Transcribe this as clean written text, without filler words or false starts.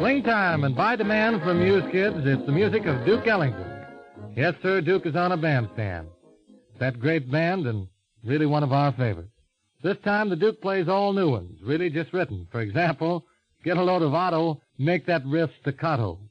Swing time, and by demand from you kids, it's the music of Duke Ellington. Yes, sir, Duke is on a bandstand. That great band and really one of our favorites. This time the Duke plays all new ones, really just written. For example, get a load of Otto, make that riff staccato.